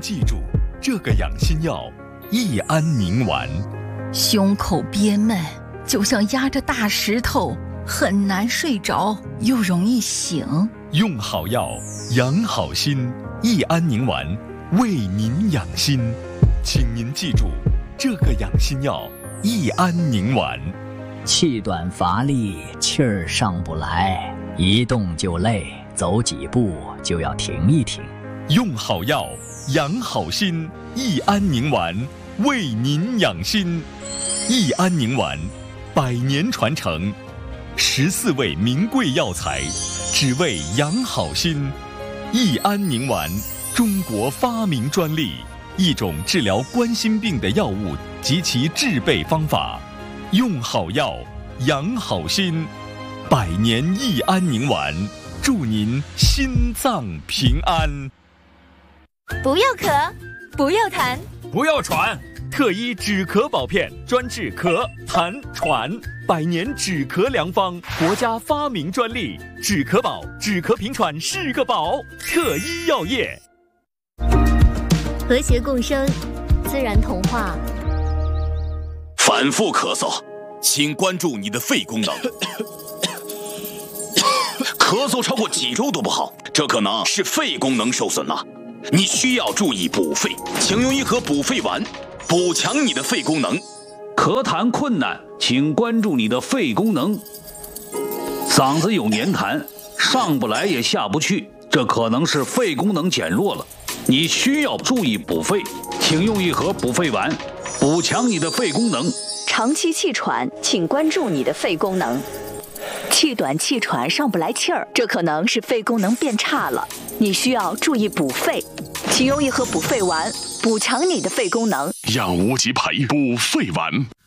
记住这个养心药益安宁丸。 胸口憋闷，就像压着大石头，很难睡着，又容易醒。 用好药，养好心，益安宁丸为您养心。请您记住这个养心药益安宁丸。 气短乏力，气儿上不来，一动就累，走几步就要停一停。 用好药，养好心，益安宁丸为您养心。益安宁丸100年传承，14味名贵药材，只为养好心。益安宁丸，中国发明专利，一种治疗冠心病的药物及其制备方法。用好药，养好心，100年益安宁丸，祝您心脏平安。 不要咳，不要痰， 不要喘，特医止咳宝片，专治咳、痰、喘，100年止咳良方，国家发明专利，止咳宝，止咳平喘是个宝。特医药业， 和谐共生，自然童话。 反复咳嗽，请关注你的肺功能。咳嗽超过几周都不好，这可能是肺功能受损了。你需要注意补肺，请用一盒补肺丸，补强你的肺功能。 咳痰困难，请关注你的肺功能。嗓子有黏痰，上不来也下不去，这可能是肺功能减弱了。你需要注意补肺，请用一盒补肺丸，补强你的肺功能。 长期气喘，请关注你的肺功能。气短气喘上不来气儿，这可能是肺功能变差了，你需要注意补肺，请用一盒补肺丸，补强你的肺功能。 养无极培补肺丸。